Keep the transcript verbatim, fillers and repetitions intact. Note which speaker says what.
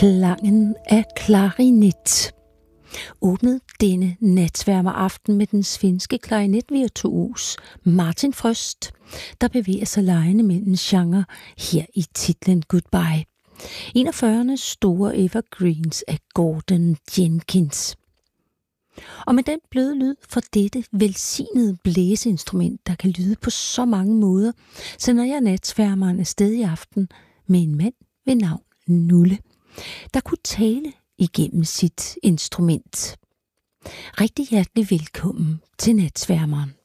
Speaker 1: Klangen af klarinet åbnede denne natsværmeraften med den svenske klarinetvirtuos Martin Fröst, der bevæger sig lejende mellem genre her i titlen Goodbye. En af fyrreernes store evergreens af Gordon Jenkins. Og med den bløde lyd fra dette velsignede blæseinstrument, der kan lyde på så mange måder, sender jeg natsværmeren afsted i aften med en mand ved navn Nulle, der kunne tale igennem sit instrument. Rigtig hjertelig velkommen til natsværmeren.